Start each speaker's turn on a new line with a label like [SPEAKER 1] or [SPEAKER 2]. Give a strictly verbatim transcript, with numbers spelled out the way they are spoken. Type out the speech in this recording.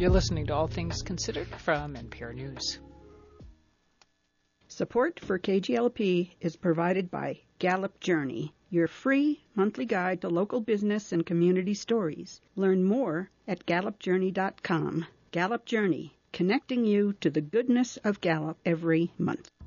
[SPEAKER 1] You're listening to All Things Considered from N P R News.
[SPEAKER 2] Support for K G L P is provided by Gallup Journey, your free monthly guide to local business and community stories. Learn more at gallup journey dot com. Gallup Journey, connecting you to the goodness of Gallup every month.